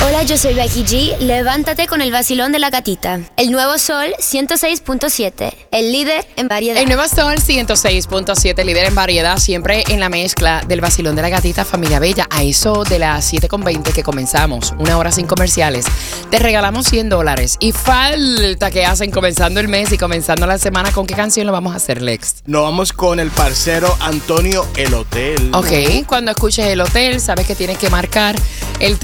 Hola, yo soy Becky G. Levántate con el vacilón de la gatita. El nuevo Sol 106.7, el líder en variedad. El nuevo Sol 106.7, líder en variedad, siempre en la mezcla del vacilón de la gatita, familia bella. A eso de las 7:20 que comenzamos, 1 hora sin comerciales, te regalamos $100. Y falta que hacen comenzando el mes y comenzando la semana. ¿Con qué canción lo vamos a hacer, Lex? Nos vamos con el parcero Antonio El Hotel. Ok, cuando escuches El Hotel, sabes que tienes que marcar el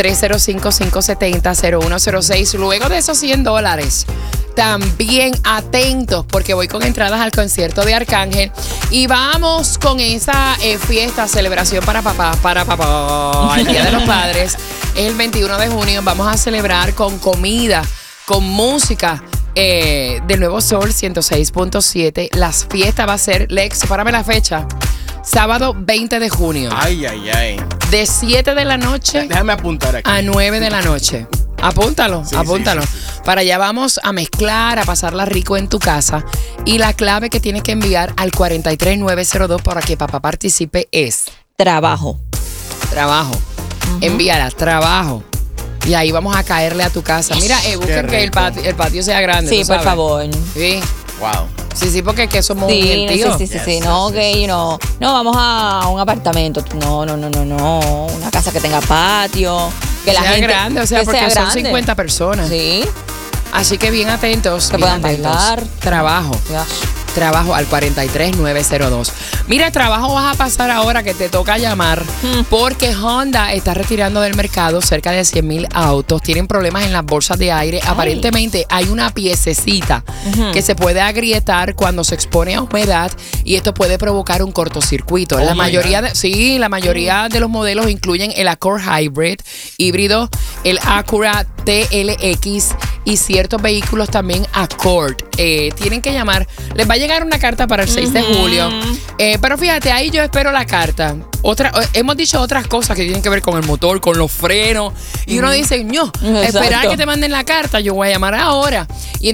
305-570-0106. Luego de esos $100, también atentos porque voy con entradas al concierto de Arcángel y vamos con esa fiesta, celebración para papá, el Día de los Padres. Es el 21 de junio, vamos a celebrar con comida, con música. Del Nuevo Sol 106.7. Las fiestas va a ser, Lex, sepárame la fecha, sábado 20 de junio. Ay. De 7 de la noche. Déjame apuntar aquí. A 9 de la noche. Apúntalo. Sí. Para allá vamos a mezclar, a pasarla rico en tu casa. Y la clave que tienes que enviar al 43902 para que papá participe es Trabajo. Envíala, trabajo. Y ahí vamos a caerle a tu casa. Mira, busquen que el patio sea grande. Sí, por favor. Sí. Wow. Sí, porque es que somos un gentío. Sí. No, vamos a un apartamento. No. Una casa que tenga patio. Que sea grande, porque sea son grande. 50 personas. Sí. Así que bien atentos. Que puedan bailar. Trabajo al 43902. Mira, trabajo vas a pasar ahora que te toca llamar porque Honda está retirando del mercado cerca de 100,000 autos. Tienen problemas en las bolsas de aire. Aparentemente hay una piececita que se puede agrietar cuando se expone a humedad y esto puede provocar un cortocircuito. La mayoría de los modelos incluyen el Accord Hybrid híbrido, el Acura TLX y ciertos vehículos también Accord. Tienen que llamar. Les va a llegar una carta para el 6 de julio. Pero fíjate, ahí yo espero la carta. Hemos dicho otras cosas que tienen que ver con el motor, con los frenos. Y uno dice, esperar a que te manden la carta, yo voy a llamar ahora. Y